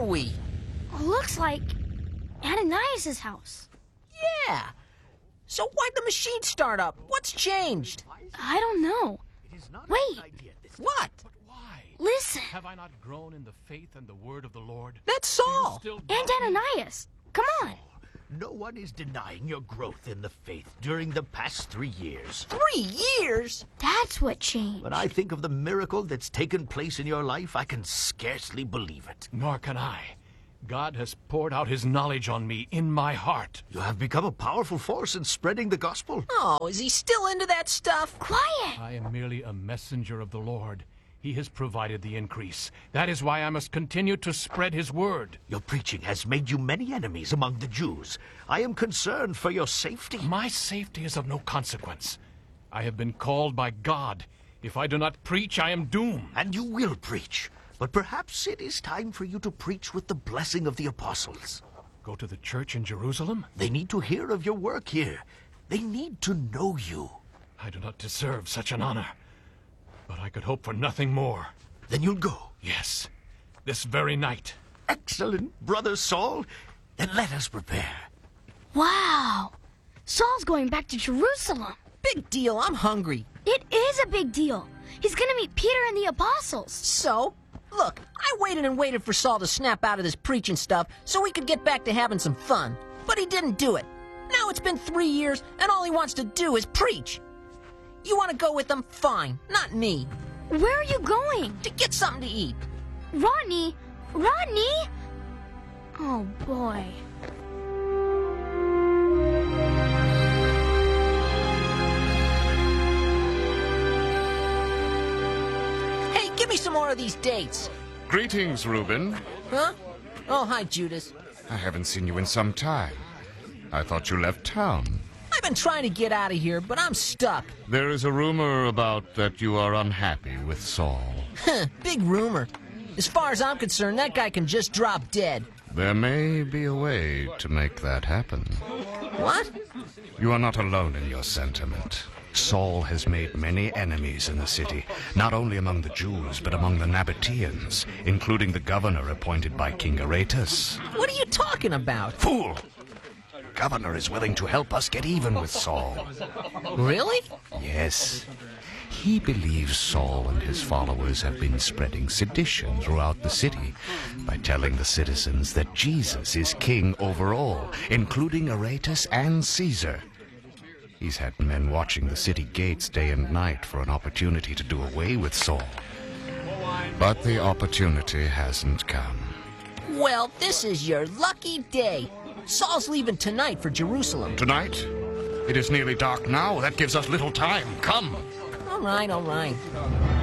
we? Looks like Ananias' house. Yeah. So why'd the machine start up? What's changed? I don't know. Wait, What? listen. Have I not grown in the faith and the word of the Lord? That's Saul. And Ananias. Come on. No one is denying your growth in the faith during the past 3 years. 3 years? That's what changed. When I think of the miracle that's taken place in your life, I can scarcely believe it. Nor can I. God has poured out his knowledge on me in my heart. You have become a powerful force in spreading the gospel. Oh, is he still into that stuff? Quiet. I am merely a messenger of the Lord. He has provided the increase. That is why I must continue to spread his word. Your preaching has made you many enemies among the Jews. I am concerned for your safety. My safety is of no consequence. I have been called by God. If I do not preach, I am doomed. And you will preach. But perhaps it is time for you to preach with the blessing of the apostles. Go to the church in Jerusalem? They need to hear of your work here. They need to know you. I do not deserve such an honor. But I could hope for nothing more. Then you'll go. Yes, this very night. Excellent, Brother Saul. Then let us prepare. Wow. Saul's going back to Jerusalem. Big deal. I'm hungry. It is a big deal. He's gonna meet Peter and the apostles. So, look, I waited and waited for Saul to snap out of this preaching stuff so we could get back to having some fun. But he didn't do it. Now it's been 3 years, and all he wants to do is preach. You want to go with him? Fine. Not me. Where are you going? To get something to eat. Rodney? Rodney? Oh, boy. Hey, give me some more of these dates. Greetings, Reuben. Huh? Oh, hi, Judas. I haven't seen you in some time. I thought you left town. I've been trying to get out of here, but I'm stuck. There is a rumor about that you are unhappy with Saul. Big rumor. As far as I'm concerned, that guy can just drop dead. There may be a way to make that happen. What? You are not alone in your sentiment. Saul has made many enemies in the city, not only among the Jews, but among the Nabateans, including the governor appointed by King Aretas. What are you talking about? Fool! The governor is willing to help us get even with Saul. Really? Yes. He believes Saul and his followers have been spreading sedition throughout the city by telling the citizens that Jesus is king over all, including Aretas and Caesar. He's had men watching the city gates day and night for an opportunity to do away with Saul. But the opportunity hasn't come. Well, this is your lucky day. Saul's leaving tonight for Jerusalem. Tonight? It is nearly dark now. That gives us little time. Come. All right, all right.